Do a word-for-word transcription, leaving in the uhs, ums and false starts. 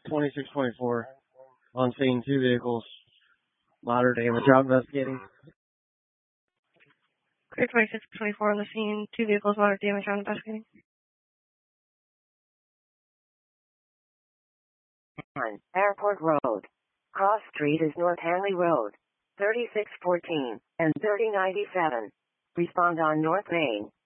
twenty-six twenty-four. On scene, two vehicles. Moderate damage out investigating. Clear twenty-six twenty-four on the scene. Two vehicles, moderate damage out investigating. On Airport Road. Cross Street is North Hanley Road. thirty-six fourteen and thirty ninety-seven. Respond on North Main.